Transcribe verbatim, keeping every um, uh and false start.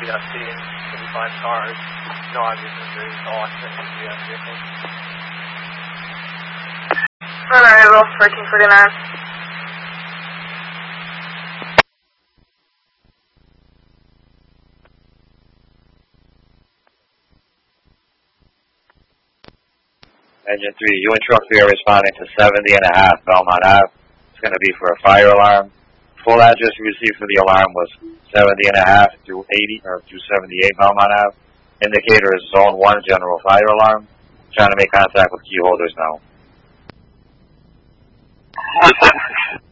uh, seeing fifty-five cars. No obvious injuries. All accidents seem to be on vehicles. Arrival, fourteen forty-nine. Engine three, you and truck three are responding to seventy and a half Belmont Ave. It's going to be for a fire alarm. Full address you received for the alarm was seventy and a half through eighty or through seventy-eight Belmont Ave. Indicator is zone one general fire alarm. Trying to make contact with key holders now.